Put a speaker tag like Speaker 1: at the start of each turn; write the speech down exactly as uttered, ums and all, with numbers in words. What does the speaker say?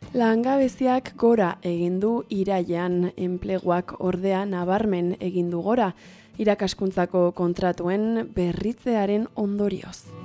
Speaker 1: Langabeziak gora egin du irailean, enpleguak ordea nabarmen egin du gora, irakaskuntzako kontratuen berritzearen ondorioz.